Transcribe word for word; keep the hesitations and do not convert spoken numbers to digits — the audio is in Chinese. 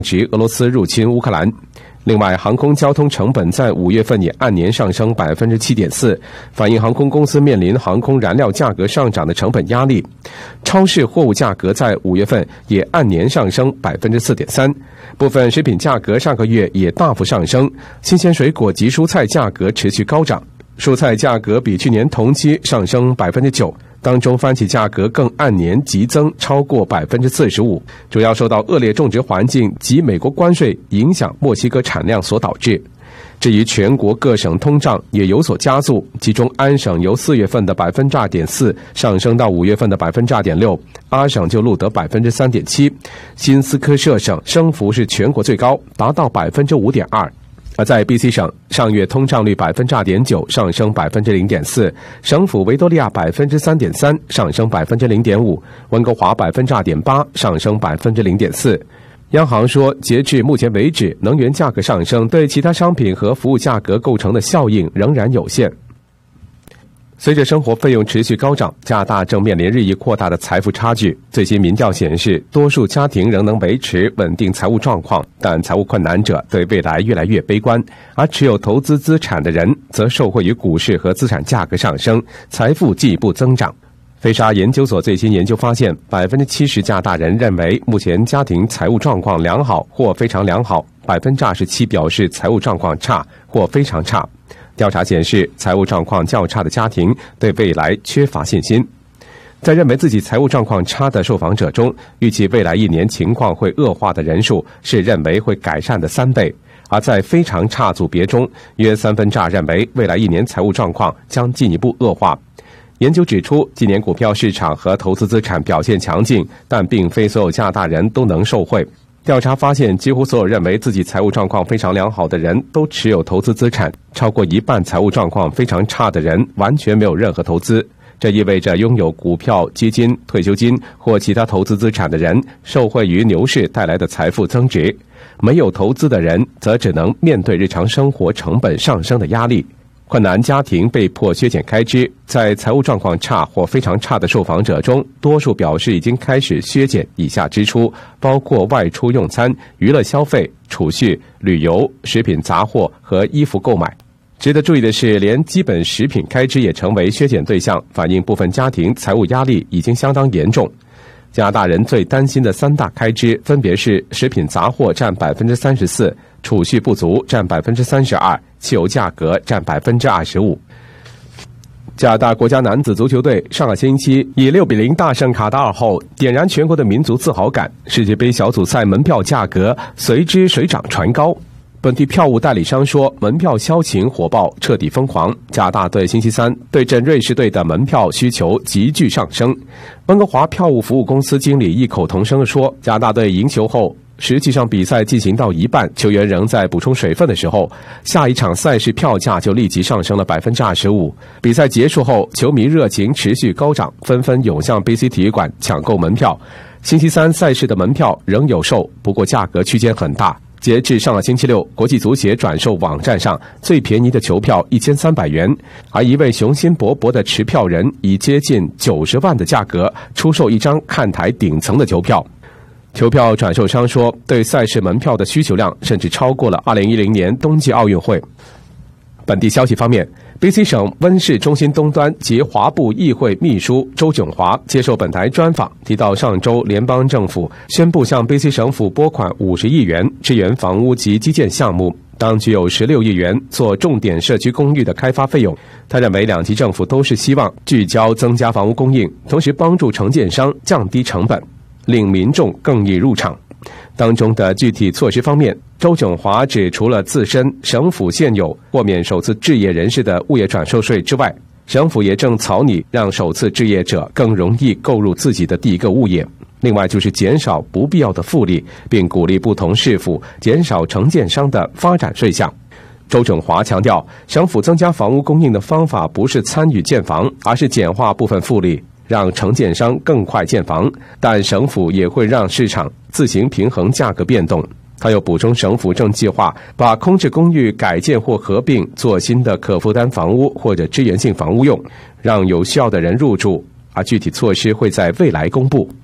指俄罗斯入侵乌克兰。另外，航空交通成本在五月份也按年上升 百分之七点四， 反映航空公司面临航空燃料价格上涨的成本压力。超市货物价格在五月份也按年上升 百分之四点三， 部分食品价格上个月也大幅上升，新鲜水果及蔬菜价格持续高涨，蔬菜价格比去年同期上升 百分之九，当中番茄价格更按年急增超过 百分之四十五， 主要受到恶劣种植环境及美国关税影响墨西哥产量所导致。至于全国各省通胀也有所加速，其中安省由四月份的 百分之二点四 上升到五月份的 百分之二点六， 阿省就录得 百分之三点七， 新斯科舍省升幅是全国最高，达到 百分之五点二。而在 B C 省，上月通胀率 百分之二点九 上升 百分之零点四， 省府维多利亚 百分之三点三 上升 百分之零点五， 温哥华 百分之二点八 上升 百分之零点四。央行说，截至目前为止，能源价格上升对其他商品和服务价格构成的效应仍然有限。随着生活费用持续高涨，加拿大正面临日益扩大的财富差距。最新民调显示，多数家庭仍能维持稳定财务状况，但财务困难者对未来越来越悲观，而持有投资资产的人则受惠于股市和资产价格上升，财富进一步增长。菲沙研究所最新研究发现， 百分之七十 加拿大人认为目前家庭财务状况良好或非常良好， 百分之二十七 表示财务状况差或非常差。调查显示，财务状况较差的家庭对未来缺乏信心。在认为自己财务状况差的受访者中，预计未来一年情况会恶化的人数是认为会改善的三倍，而在非常差组别中，约三分之二认为未来一年财务状况将进一步恶化。研究指出，今年股票市场和投资资产表现强劲，但并非所有加拿大人都能受惠。调查发现，几乎所有认为自己财务状况非常良好的人都持有投资资产，超过一半财务状况非常差的人完全没有任何投资。这意味着拥有股票、基金、退休金或其他投资资产的人受惠于牛市带来的财富增值，没有投资的人则只能面对日常生活成本上升的压力。困难家庭被迫削减开支，在财务状况差或非常差的受访者中，多数表示已经开始削减以下支出，包括外出用餐、娱乐消费、储蓄、旅游、食品杂货和衣服购买。值得注意的是，连基本食品开支也成为削减对象，反映部分家庭财务压力已经相当严重。加拿大人最担心的三大开支分别是食品杂货占 百分之三十四， 储蓄不足占 百分之三十二， 汽油价格占 百分之二十五。加拿大国家男子足球队上个星期以六比零大胜卡塔尔后，点燃全国的民族自豪感，世界杯小组赛门票价格随之水涨船高。本地票务代理商说，门票销情火爆，彻底疯狂。加拿大队星期三对阵瑞士队的门票需求急剧上升。温哥华票务服务公司经理异口同声地说，加拿大队赢球后，实际上比赛进行到一半，球员仍在补充水分的时候，下一场赛事票价就立即上升了 百分之二十五。 比赛结束后，球迷热情持续高涨，纷纷涌向 B C 体育馆抢购门票。星期三赛事的门票仍有售，不过价格区间很大。截至上个星期六，国际足协转售网站上最便宜的球票一千三百元，而一位雄心勃勃的持票人以接近九十万的价格出售一张看台顶层的球票。球票转售商说，对赛事门票的需求量甚至超过了二零一零年冬季奥运会。本地消息方面， B C 省温市中心东端及华部议会秘书周炯华接受本台专访，提到上周联邦政府宣布向 B C 省府拨款五十亿元支援房屋及基建项目，当局有十六亿元做重点社区公寓的开发费用。他认为两级政府都是希望聚焦增加房屋供应，同时帮助承建商降低成本，令民众更易入场。当中的具体措施方面，周炯华指，除了自身省府现有豁免首次置业人士的物业转售税之外，省府也正草拟让首次置业者更容易购入自己的第一个物业。另外就是减少不必要的复利，并鼓励不同市府减少承建商的发展税项。周炯华强调，省府增加房屋供应的方法不是参与建房，而是简化部分复利，让承建商更快建房，但省府也会让市场自行平衡价格变动。他又补充，省府正计划把空置公寓改建或合并做新的可负担房屋或者支援性房屋用，让有需要的人入住，而具体措施会在未来公布。